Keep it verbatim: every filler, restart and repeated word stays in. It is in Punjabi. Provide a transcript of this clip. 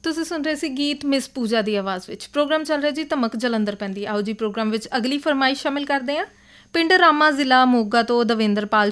ਤੁਸੀਂ ਸੁਣ ਰਹੇ ਸੀ ਗੀਤ ਮਿਸ ਪੂਜਾ ਦੀ ਆਵਾਜ਼ ਵਿੱਚ। ਪ੍ਰੋਗਰਾਮ ਚੱਲ ਰਿਹਾ ਜੀ ਧਮਕ ਜਲੰਧਰ ਪੈਂਦੀ। ਆਓ ਜੀ ਪ੍ਰੋਗਰਾਮ ਵਿੱਚ ਅਗਲੀ ਫਰਮਾਇਸ਼ ਸ਼ਾਮਿਲ ਕਰਦੇ ਹਾਂ। ਪਿੰਡ ਰਾਮਾ ਜ਼ਿਲ੍ਹਾ ਮੋਗਾ ਤੋਂ ਦਵਿੰਦਰਪਾਲ